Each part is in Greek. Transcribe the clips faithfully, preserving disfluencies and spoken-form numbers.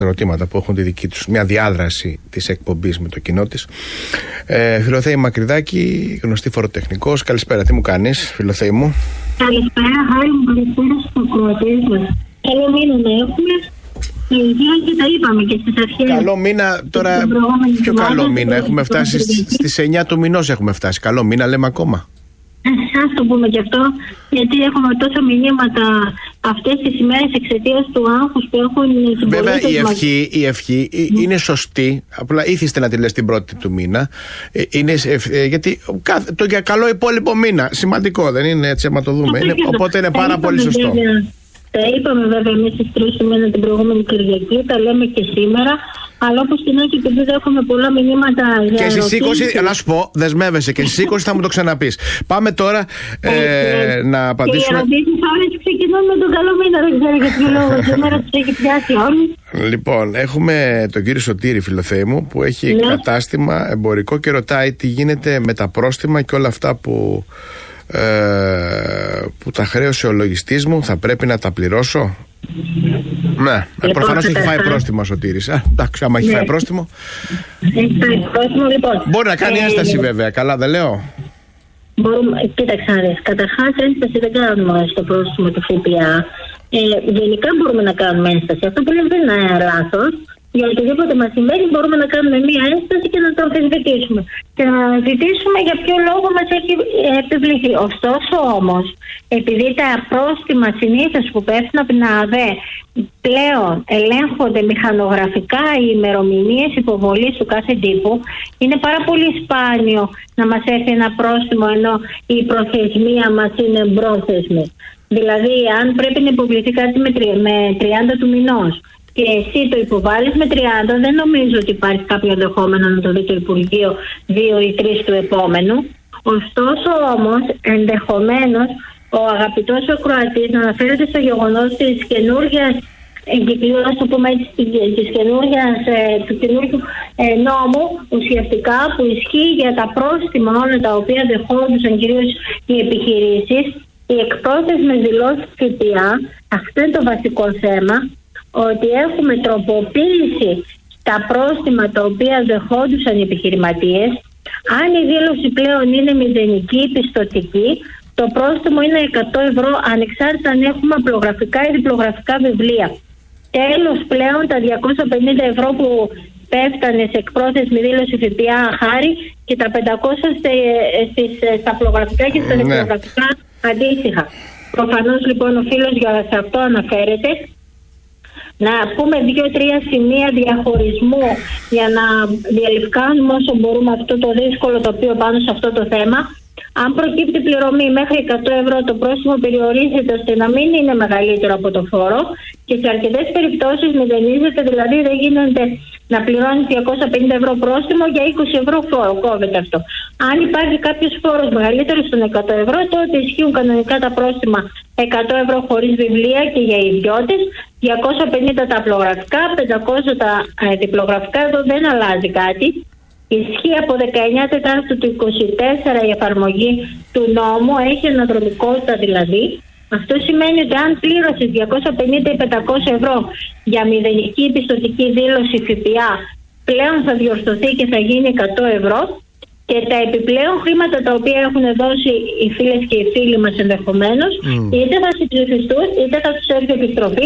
ερωτήματα που έχουν τη δική τους, μια διάδραση της εκπομπής με το κοινό της. Ε, Φιλοθέη Μακρυδάκη, γνωστή φοροτεχνικός. Καλησπέρα, τι μου κάνεις, Φιλοθέη μου? Καλησπέρα, χάρη μου, καλησπέρα στους ακροατές μας. Καλό μήνα να έχουμε. Και τα είπαμε και στις αρχές. Καλό μήνα, τώρα πιο καλό μήνα. Έχουμε φτάσει στις εννιά του μηνός, έχουμε φτάσει. Καλό μήνα λέμε ακόμα. Ας το πούμε και αυτό, γιατί έχουμε τόσα μηνύματα αυτές τις ημέρες εξαιτίας του άγχους που έχουν οι συμπολίτες. Βέβαια η ευχή, η ευχή mm. είναι σωστή, απλά ήθιστε να τη λες την πρώτη του μήνα, είναι, ε, γιατί το για καλό υπόλοιπο μήνα, σημαντικό δεν είναι έτσι, άμα το δούμε, είναι, οπότε είναι πάρα πολύ σωστό. Βέβαια. Τα είπαμε βέβαια εμείς στις τρεις του μήνα την προηγούμενη Κυριακή, τα λέμε και σήμερα. Αλλά όπως την έχει, επειδή έχουμε πολλά μηνύματα για και στις είκοσι, ερωτήσεις. να σου πω, δεσμεύεσαι και στις είκοσι θα μου το ξαναπείς. Πάμε τώρα ε, ε, να απαντήσουμε. Και οι ερωτήσεις όλες ξεκινούν με τον καλό μήνα, δεν ξέρω για ποιο λόγο. Σήμερα τους έχει πιάσει όλοι. Λοιπόν, έχουμε τον κύριο Σωτήρη, Φιλοθέη μου, που έχει ναι. κατάστημα εμπορικό και ρωτάει τι γίνεται με τα πρόστιμα και όλα αυτά που, ε, που τα χρέωσε ο λογιστής μου, θα πρέπει να τα πληρώσω. Ναι, λοιπόν, προφανώς έχει φάει πρόστιμο ο Σωτήρης. Α, εντάξει, άμα έχει ναι. φάει πρόστιμο. Έχει φάει πρόστιμο, λοιπόν. Μπορεί να κάνει ε, ένσταση, ε, βέβαια. Καλά, δεν λέω. Μπορούμε, κοίταξε, καταρχάς ένσταση δεν κάνουμε στο πρόστιμο του ΦΠΑ. Ε, γενικά μπορούμε να κάνουμε ένσταση. Αυτό που λέμε δεν είναι λάθος. Για οτιδήποτε μας συμβαίνει, μπορούμε να κάνουμε μία ένσταση και να το αμφισβητήσουμε. Και να ζητήσουμε για ποιο λόγο μας έχει επιβληθεί. Ωστόσο όμως, επειδή τα πρόστιμα συνήθως που πέφτουν από την ΑΔΕ πλέον ελέγχονται μηχανογραφικά οι ημερομηνίες υποβολής του κάθε τύπου, είναι πάρα πολύ σπάνιο να μας έρθει ένα πρόστιμο ενώ η προθεσμία μας είναι εμπρόθεσμη. Δηλαδή, αν πρέπει να υποβληθεί κάτι με τριάντα του μηνός και εσύ το υποβάλλεις με τριάντα, δεν νομίζω ότι υπάρχει κάποιο ενδεχόμενο να το δει το Υπουργείο δύο ή τρεις του επόμενου. Ωστόσο όμως, ενδεχομένως, ο αγαπητός ο Κροατής να αναφέρεται στο γεγονός της καινούργιας εγκυκλίας, το πούμε έτσι, της καινούργιας, του καινούργιου νόμου ουσιαστικά που ισχύει για τα πρόστιμα όλα τα οποία δεχόντουσαν κυρίως οι επιχειρήσεις, οι εκπρόθεσμες δηλώσεις ΦΠΑ. Αυτό είναι το βασικό θέμα, ότι έχουμε τροποποίηση στα πρόστιμα τα οποία δεχόντουσαν οι επιχειρηματίες. Αν η δήλωση πλέον είναι μηδενική πιστωτική, το πρόστιμο είναι εκατό ευρώ ανεξάρτητα αν έχουμε απλογραφικά ή διπλογραφικά βιβλία. Τέλος, πλέον τα διακόσια πενήντα ευρώ που πέφτανε σε εκπρόθεσμη δήλωση ΦΠΑ χάρη και τα πεντακόσια στις, στα απλογραφικά και στα διπλογραφικά αντίστοιχα. Προφανώς λοιπόν ο φίλος για σε αυτό αναφέρεται. Να πούμε δύο-τρία σημεία διαχωρισμού για να διαλευκάνουμε όσο μπορούμε αυτό το δύσκολο τοπίο πάνω σε αυτό το θέμα. Αν προκύπτει πληρωμή μέχρι εκατό ευρώ, το πρόστιμο περιορίζεται ώστε να μην είναι μεγαλύτερο από το φόρο και σε αρκετές περιπτώσεις μηδενίζεται, δηλαδή δεν γίνεται να πληρώνει διακόσια πενήντα ευρώ πρόστιμο για είκοσι ευρώ φόρο. Κόβεται αυτό. Αν υπάρχει κάποιος φόρος μεγαλύτερος των εκατό ευρώ, τότε ισχύουν κανονικά τα πρόστιμα εκατό ευρώ χωρίς βιβλία και για ιδιώτες, διακόσια πενήντα τα απλογραφικά, πεντακόσια τα ε, διπλογραφικά. Εδώ δεν αλλάζει κάτι. Ισχύει από δεκαεννιά Τετάρτου του είκοσι τέσσερα η εφαρμογή του νόμου, έχει αναδρομικότητα δηλαδή. Αυτό σημαίνει ότι αν πλήρωσες διακόσια πενήντα ή πεντακόσια ευρώ για μηδενική πιστωτική δήλωση ΦΠΑ, πλέον θα διορθωθεί και θα γίνει εκατό ευρώ. Και τα επιπλέον χρήματα τα οποία έχουν δώσει οι φίλες και οι φίλοι μας ενδεχομένως, mm. είτε θα συμψηφιστούν, είτε θα τους έρθει επιστροφή,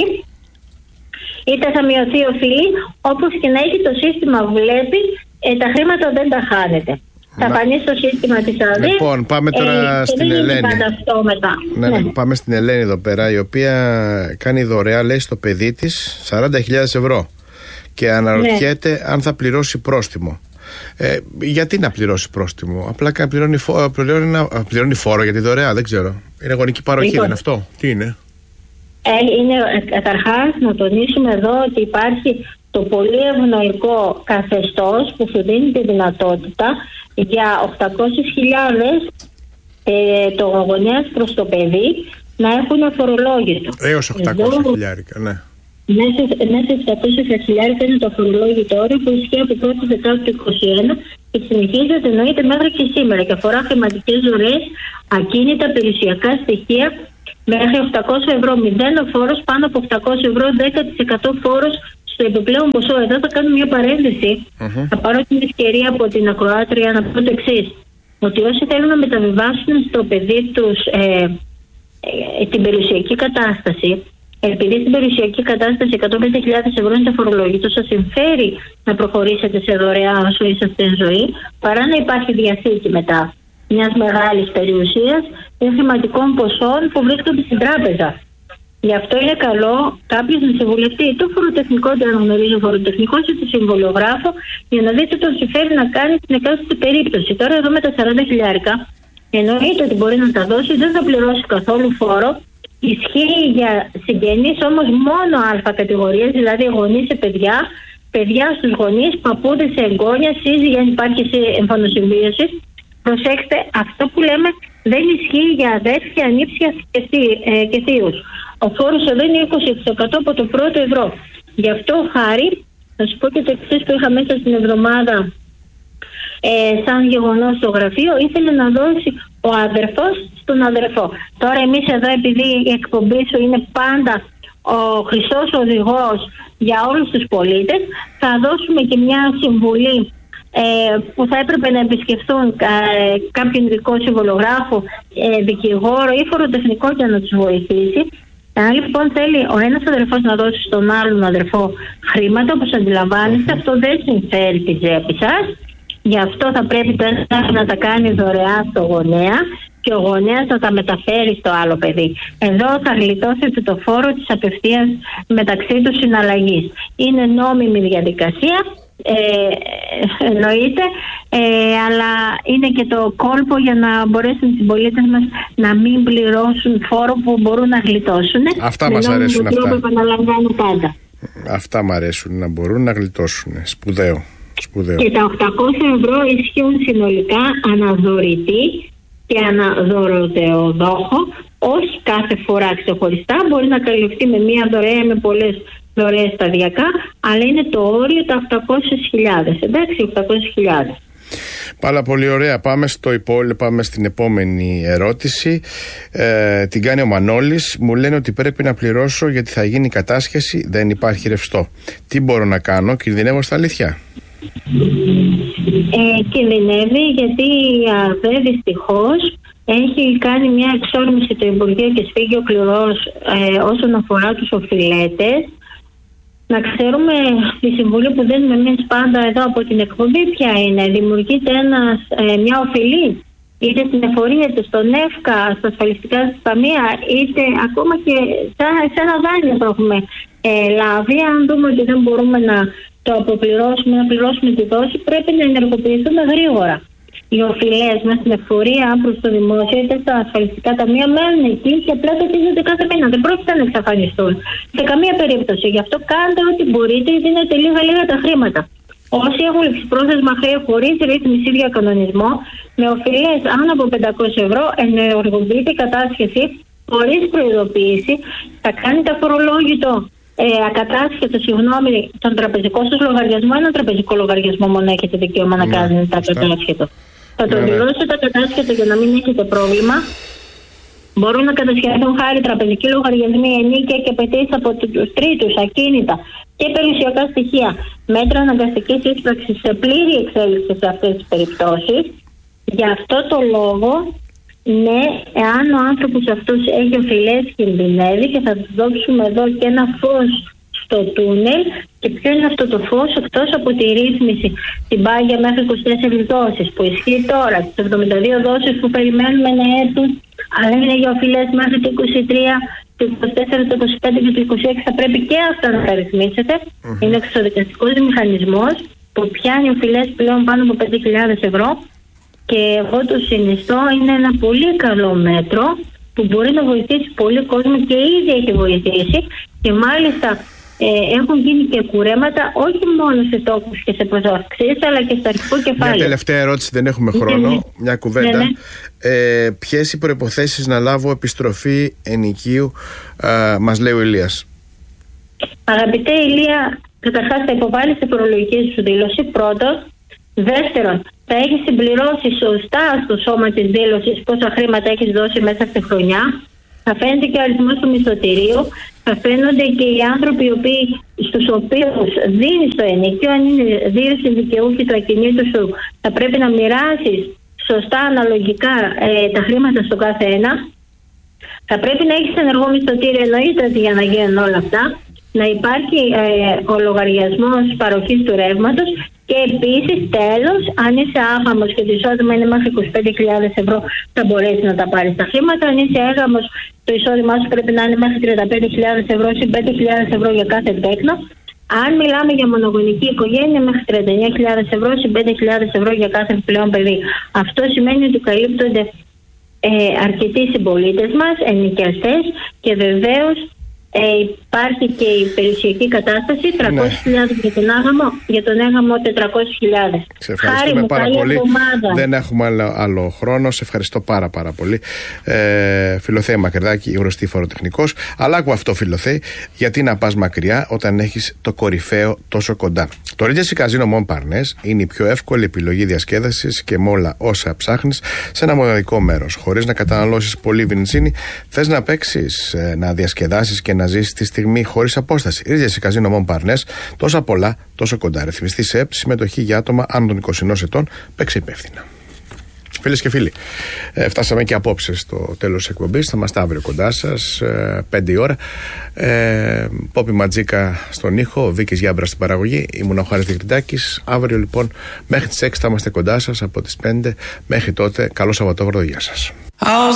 είτε θα μειωθεί ο φίλη, όπως και να έχει το σύστημα βλέπει, ε, τα χρήματα δεν τα χάνετε. Θα φανεί στο σύστημα της ΑΔΕ. Λοιπόν, πάμε τώρα ε, στην Ελένη. Μετά. Ναι, ναι. Πάμε στην Ελένη εδώ πέρα, η οποία κάνει δωρεά, λέει, στο παιδί της σαράντα χιλιάδες ευρώ και αναρωτιέται ναι. αν θα πληρώσει πρόστιμο. Ε, γιατί να πληρώσει πρόστιμο? Απλά να πληρώνει, φο... πληρώνει, να... πληρώνει φόρο για τη δωρεά, δεν ξέρω. Είναι γονική παροχή, λοιπόν, δεν είναι αυτό? Τι είναι? Ε, είναι καταρχάς να τονίσουμε εδώ ότι υπάρχει το πολύ ευνοϊκό καθεστώς που σου δίνει τη δυνατότητα για οκτακόσιες χιλιάδες ε, το γονέας προς το παιδί να έχουν αφορολόγητο. Έως οκτακόσια χιλιάρικα, ναι. Μέσα στις οκτακόσια χιλιάρικα είναι το αφορολόγητο όριο που ισχύει από πρώτη Δεκάτου του είκοσι ένα και συνεχίζεται εννοείται μέχρι και σήμερα και αφορά χρηματικές δωρεές, ακίνητα, περιουσιακά στοιχεία μέχρι οκτακόσια ευρώ μηδέν φόρος, πάνω από οκτακόσια ευρώ δέκα τοις εκατό φόρος στο επιπλέον ποσό, εδώ θα κάνω μια παρένθεση. Mm-hmm. Θα πάρω την ευκαιρία από την ακροάτρια να πω το εξής. Ότι όσοι θέλουν να μεταβιβάσουν στο παιδί τους ε, ε, την περιουσιακή κατάσταση, επειδή στην περιουσιακή κατάσταση εκατόν πέντε χιλιάδες ευρώ είναι φορολογητό, σας συμφέρει να προχωρήσετε σε δωρεά όσο είσαστε εν ζωή, παρά να υπάρχει διαθήκη μετά μιας μεγάλης περιουσίας ή χρηματικών ποσών που βρίσκονται στην τράπεζα. Γι' αυτό είναι καλό κάποιος να συμβουλευτεί το φοροτεχνικό, το αναγνωρίζει ο φοροτεχνικός ή το συμβολιογράφο, για να δείτε τον συμφέρει να κάνει την εκάστοτε περίπτωση. Τώρα εδώ με τα σαράντα χιλιάρικα εννοείται ότι μπορεί να τα δώσει, δεν θα πληρώσει καθόλου φόρο. Ισχύει για συγγενείς όμως μόνο α κατηγορίες, δηλαδή γονείς σε παιδιά, παιδιά στους γονείς, παππούδες σε εγγόνια, σύζυγοι αν υπάρχει σε εμφανοσυμβίωση. Προσέξτε, αυτό που λέμε δεν ισχύει για αδέρφια, νύψια και θείους. Ο φόρος εδώ είναι είκοσι τοις εκατό από το πρώτο ευρώ. Γι' αυτό χάρη, θα σου πω και το εξής που είχα μέσα στην εβδομάδα ε, σαν γεγονός στο γραφείο, ήθελε να δώσει ο αδερφός στον αδερφό. Τώρα εμείς εδώ, επειδή η εκπομπή σου είναι πάντα ο χρυσός οδηγός για όλους τους πολίτες, θα δώσουμε και μια συμβουλή ε, που θα έπρεπε να επισκεφθούν ε, κάποιον ειδικό συμβολογράφο, ε, δικηγόρο ή φοροτεχνικό για να τους βοηθήσει. Αν λοιπόν θέλει ο ένας αδερφός να δώσει στον άλλον αδερφό χρήματα, όπως αντιλαμβάνεστε, αυτό δεν συμφέρει την τσέπη σας. Γι' αυτό θα πρέπει το ένα να τα κάνει δωρεά στο γονέα και ο γονέας να τα μεταφέρει στο άλλο παιδί. Εδώ θα γλιτώσετε το φόρο της απευθείας μεταξύ τους συναλλαγής. Είναι νόμιμη διαδικασία, ε, εννοείται, ε, αλλά είναι και το κόλπο για να μπορέσουν οι συμπολίτες μας να μην πληρώσουν φόρο που μπορούν να γλιτώσουν. Αυτά μας αρέσουν αυτά. Επαναλαμβάνω πάντα. Αυτά μου αρέσουν, να μπορούν να γλιτώσουν. Σπουδαίο. Σπουδαίο. Και τα οκτακόσια ευρώ ισχύουν συνολικά αναδωρητή και αναδωροδεοδόχο, όχι κάθε φορά ξεχωριστά. Μπορεί να καλυφθεί με μία δωρεά ή με πολλές δωρεές σταδιακά, αλλά είναι το όριο τα οκτακόσιες χιλιάδες. Εντάξει, οκτακόσιες χιλιάδες. Πάρα πολύ ωραία. Πάμε στο υπόλοιπο, πάμε στην επόμενη ερώτηση. Ε, την κάνει ο Μανώλης. Μου λένε ότι πρέπει να πληρώσω γιατί θα γίνει κατάσχεση, δεν υπάρχει ρευστό. Τι μπορώ να κάνω, κινδυνεύω στα αλήθεια? Ε, κινδυνεύει γιατί η ΑΔΕ δυστυχώς έχει κάνει μια εξόρμηση το Υπουργείο και σφίγγει ο κληρός ε, όσον αφορά τους οφειλέτες. Να ξέρουμε τη συμβουλή που δίνουμε εμείς πάντα εδώ από την εκπομπή ποια είναι. Δημιουργείται ένας, ε, μια οφειλή είτε στην εφορία, είτε στον ΕΦΚΑ, στα ασφαλιστικά ταμεία, είτε ακόμα και σε ένα δάνειο που έχουμε ε, λάβει. Αν δούμε ότι δεν μπορούμε να το αποπληρώσουμε, να πληρώσουμε τη δόση, πρέπει να ενεργοποιηθούμε γρήγορα. Οι οφειλές μας στην εφορία προς το δημόσιο είτε στα ασφαλιστικά ταμεία μένουν εκεί και απλά τετίζονται κάθε μήνα. Δεν πρόκειται να εξαφανιστούν σε καμία περίπτωση. Γι' αυτό κάντε ό,τι μπορείτε, δίνετε λίγα-λίγα τα χρήματα. Όσοι έχουν ληξιπρόθεσμα χρέη χωρίς ρύθμιση ή κανονισμό, με οφειλές άνω από πεντακόσια ευρώ, ενεργοποιείται η κατάσχεση χωρίς προειδοποίηση, θα κάνει τα φορολόγητο. Ε, ακατάσχετο, συγγνώμη, τον τραπεζικό σας λογαριασμό, ένα τραπεζικό λογαριασμό μόνο έχετε δικαίωμα να κάνετε τα ακατάσχετο. Θα το δηλώσετε ακατάσχετο για να μην έχετε πρόβλημα. Μπορούν να κατασχεθούν χάρη τραπεζικοί λογαριασμοί, ενίκια και απαιτήσεις από τους τρίτους, ακίνητα και περιουσιακά στοιχεία. Μέτρα αναγκαστικής ίσπραξης σε πλήρη εξέλιξη σε αυτές τις περιπτώσεις. Γι' αυτό το λόγο, ναι, εάν ο άνθρωπος αυτός έχει οφειλές, κινδυνεύει και θα του δώσουμε εδώ και ένα φως στο τούνελ. Και ποιο είναι αυτό το φως? Εκτός από τη ρύθμιση, την πάγια μέχρι είκοσι τέσσερις δόσεις που ισχύει τώρα, τις εβδομήντα δύο δόσεις που περιμένουμε να έρθουν, αλλά είναι για οφειλές μέχρι το είκοσι τρία, το είκοσι τέσσερα, το είκοσι πέντε και το είκοσι έξι, θα πρέπει και αυτά να τα ρυθμίσετε. Mm-hmm. Είναι εξοδικαστικός μηχανισμός που πιάνει οφειλές πλέον πάνω από πέντε χιλιάδες ευρώ. Και εγώ το συνιστώ, είναι ένα πολύ καλό μέτρο που μπορεί να βοηθήσει πολύ κόσμο και ήδη έχει βοηθήσει και μάλιστα ε, έχουν γίνει και κουρέματα όχι μόνο σε τόκους και σε προσαυξήσεις αλλά και στο αρχικό κεφάλαιο. Μια τελευταία ερώτηση, δεν έχουμε χρόνο, ναι, μια κουβέντα. Ναι, ναι. Ε, ποιες οι προϋποθέσεις να λάβω επιστροφή ενοικίου, ε, μας λέει ο Ηλίας. Αγαπητέ Ηλία, καταρχάς θα υποβάλεις τη φορολογική σου δήλωση πρώτον. Δεύτερον, θα έχεις συμπληρώσει σωστά στο σώμα της δήλωσης πόσα χρήματα έχεις δώσει μέσα στη χρονιά. Θα φαίνεται και ο αριθμός του μισθωτηρίου θα φαίνονται και οι άνθρωποι οι οποίοι, στους οποίους δίνεις το ενοίκιο. Αν είναι δύο συνδικαιούχοι του ακινήτου σου, θα πρέπει να μοιράσεις σωστά, αναλογικά ε, τα χρήματα στο κάθε ένα. Θα πρέπει να έχεις ενεργό μισθωτήριο, εννοείται για να γίνουν όλα αυτά. Να υπάρχει ε, ο λογαριασμός παροχής του ρεύματος. Και επίσης, τέλος, αν είσαι άγαμος και το εισόδημα είναι μέχρι είκοσι πέντε χιλιάδες ευρώ, θα μπορέσει να τα πάρεις τα χρήματα. Αν είσαι έγαμος, το εισόδημά σου πρέπει να είναι μέχρι τριάντα πέντε χιλιάδες ευρώ ή πέντε χιλιάδες ευρώ για κάθε τέκνο. Αν μιλάμε για μονογονική οικογένεια, μέχρι τριάντα εννέα χιλιάδες ευρώ ή πέντε χιλιάδες ευρώ για κάθε επιπλέον παιδί. Αυτό σημαίνει ότι καλύπτονται ε, αρκετοί συμπολίτες μας, ενοικιαστές, και βεβαίως Ε, υπάρχει και η περιουσιακή κατάσταση, τριακόσιες χιλιάδες ναι. για τον άγαμο, για τον έγαμο τετρακόσιες χιλιάδες. Σε ευχαριστούμε Χάρη πάρα πολύ. Εβδομάδα. Δεν έχουμε άλλο, άλλο χρόνο. Σε ευχαριστώ πάρα πάρα πολύ. Ε, Φιλοθέα Μακρυδάκη, γνωστή φοροτεχνικός. Αλλά άκου αυτό, Φιλοθέα, γιατί να πας μακριά όταν έχεις το κορυφαίο τόσο κοντά. Το Regency Casino Montparnasse είναι η πιο εύκολη επιλογή διασκέδασης και με όλα όσα ψάχνεις σε ένα μοναδικό μέρος. Χωρίς να καταναλώσεις πολύ βενζίνη, θες να παίξεις, να διασκεδάσεις και να ζήσεις τη στιγμή χωρίς απόσταση. Regency Casino Montparnasse, τόσα πολλά, τόσο κοντά. Ρυθμιστή σε ΕΠ, συμμετοχή για άτομα άνω των είκοσι ενός ετών. Παίξε υπεύθυνα. Φίλες και φίλοι, ε, φτάσαμε και απόψε στο τέλος της εκπομπής. Θα είμαστε αύριο κοντά σας, ε, πέντε η ώρα. Ε, Πόπι Ματζίκα στον ήχο, Βίκης Γιάμπρα στην παραγωγή. Ήμουν ο Χάρης Διεκτριτάκης. Αύριο λοιπόν μέχρι τις έξι θα είμαστε κοντά σας, από τις πέντε. Μέχρι τότε, καλό Σαββατόβραδο. Γεια σας.